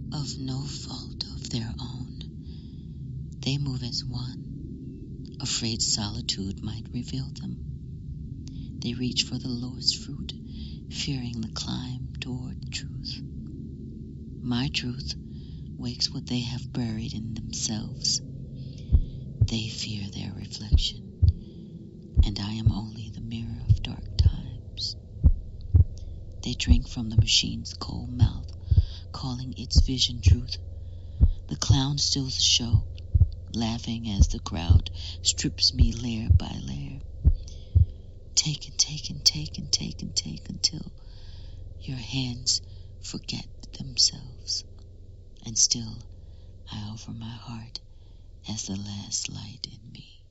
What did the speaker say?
of no fault of their own. They move as one, afraid solitude might reveal them. They reach for the lowest fruit, fearing the climb toward truth. My truth wakes what they have buried in themselves. They fear their reflection, and I am only the mirror of dark times. They drink from the machine's cold mouth, calling its vision truth. The clown steals the show, laughing as the crowd strips me layer by layer. Take and take and take and take and take until your hands forget themselves. And still I offer my heart as the last light in me.